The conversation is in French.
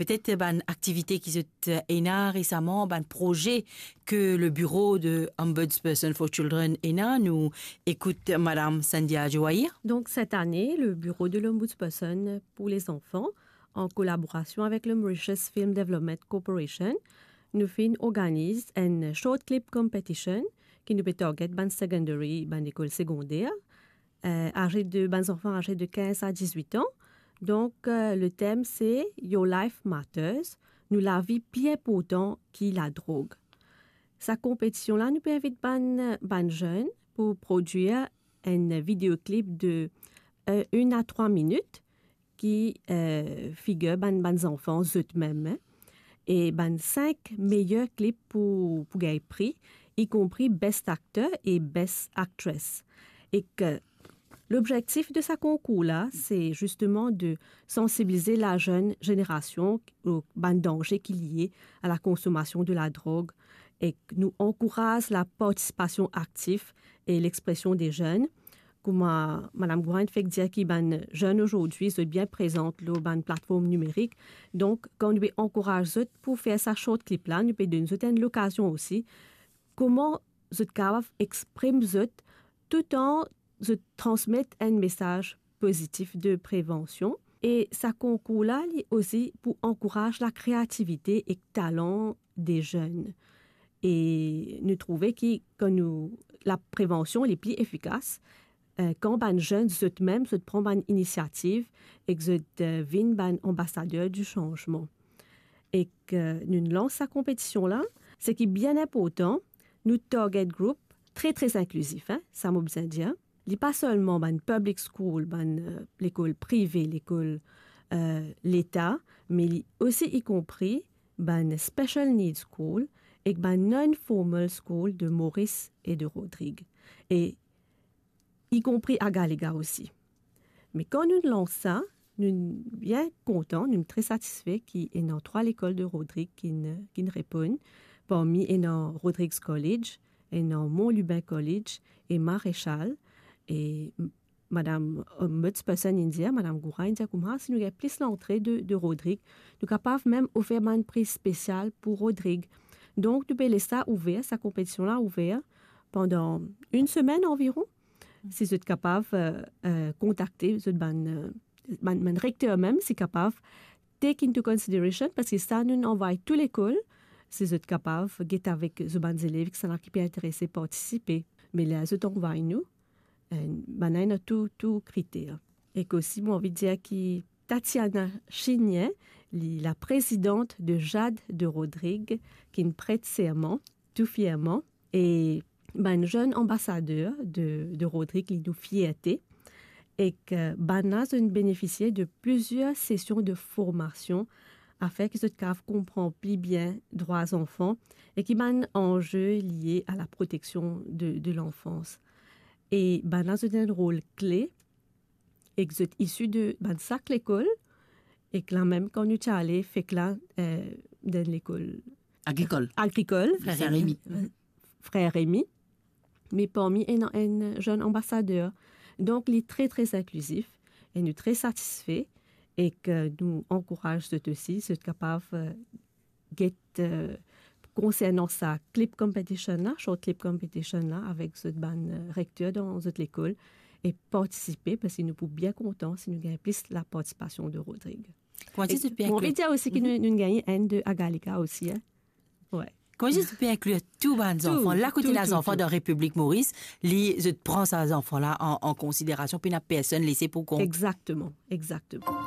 peut-être une activité qui est récemment, un projet que le bureau de Ombudsperson for Children nous écoute Madame Sandia Jouaïr. Donc cette année, le bureau de l'Ombudsperson pour les enfants, en collaboration avec le Mauritius Film Development Corporation, nous organise une short clip competition qui nous peut target ban secondary, ban école secondaire, enfants âgés de 15 à 18 ans. Donc, le thème, c'est « Your life matters », nous la vie bien important qui la drogue. Sa compétition-là nous peut inviter ban jeunes pour produire un vidéoclip de 1 à 3 minutes qui figure ban enfants eux-mêmes et 5 meilleurs clips pour gagner prix, y compris Best Actor et Best Actress. Et que l'objectif de ce concours-là, c'est justement de sensibiliser la jeune génération au danger qui est lié à la consommation de la drogue et nous encourage la participation active et l'expression des jeunes. Comme Mme Gouin fait dire que les jeunes aujourd'hui sont bien présents sur la plateforme numérique. Donc, quand nous encourageons pour faire ce short clip-là, nous pouvons donner l'occasion aussi comment nous pouvons exprimer tout en transmettre un message positif de prévention. Et ce concours-là aussi pour encourager la créativité et le talent des jeunes. Et nous trouvons que la prévention est plus efficace quand les jeunes eux-mêmes prennent une initiative et que deviennent ambassadeurs du changement. Et que nous lançons cette compétition-là, ce qui est bien important, nous target group très, très inclusif, ça m'a besoin de dire. Il n'est pas seulement une public school, l'école privée, l'école l'État, mais aussi y compris une special needs school et une non-formal school de Maurice et de Rodrigue. Et y compris à Galega aussi. Mais quand nous lançons ça, nous sommes bien contents, nous sommes très satisfaits qu'il y ait 3 écoles de Rodrigue qui nous répondent. Parmi elles, Rodrigues College, Mont-Lubin College et Maréchal. Et Madame Ombudsperson India, Madame Goura India Kumha, si nous avons plus l'entrée de Rodrigue, nous sommes capables même d'offrir un prix spécial pour Rodrigue. Donc, nous pouvons laisser ça ouvert, sa compétition-là ouverte pendant 1 semaine environ. Si vous êtes capable de contacter le recteur même, si capable take into consideration, parce que ça nous envoie toute l'école, si vous êtes capable de get avec les élèves qui sont intéressés à participer. Mais là, vous envoie nous, on a tout critère. Et qu'aussi, moi, envie de dire que Tatiana Chignet, la présidente de Jade de Rodrigue, qui nous prête serment, tout fièrement, et un jeune ambassadeur de Rodrigue qui nous fierté et que Bana a bénéficié de plusieurs sessions de formation afin que ce CAF comprend plus bien droits enfants et qui un enjeu lié à la protection de l'enfance. Et Bana a un rôle clé et que c'est issu de sac l'école et que là même quand nous sommes allés fait que là dans l'école agricole frère Rémi. Mais parmi un jeune ambassadeur. Donc, il est très, très inclusif et nous très satisfaits et que nous encourageons aussi, c'est capable de concernant sa clip competition là, short clip competition là, avec ce recteur dans l'école et participer parce que nous sommes bien contents si nous gagnons plus la participation de Rodrigue. Comment tu peux inclure? On va dire aussi que nous gagnons un de Agalika aussi. Ouais. Comment tu peux inclure tous les enfants, là côté les enfants de République Maurice, je prends ces enfants-là en considération, puis il n'y a personne laissé pour compte. Exactement.